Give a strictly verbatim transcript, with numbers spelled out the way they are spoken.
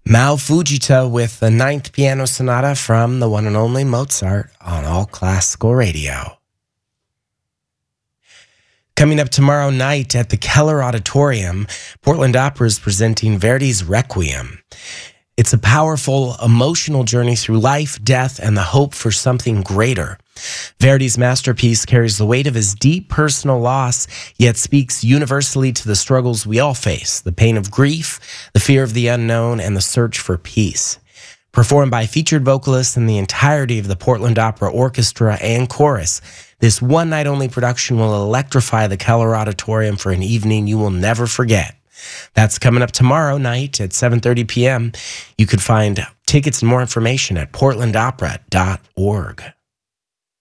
Mao Fujita with the Ninth Piano Sonata from the one and only Mozart on All Classical Radio. Coming up tomorrow night at the Keller Auditorium, Portland Opera is presenting Verdi's Requiem. It's a powerful, emotional journey through life, death, and the hope for something greater. Verdi's masterpiece carries the weight of his deep personal loss, yet speaks universally to the struggles we all face, the pain of grief, the fear of the unknown, and the search for peace. Performed by featured vocalists and the entirety of the Portland Opera Orchestra and Chorus, this one-night-only production will electrify the Keller Auditorium for an evening you will never forget. That's coming up tomorrow night at seven thirty p.m. You could find tickets and more information at portland opera dot org.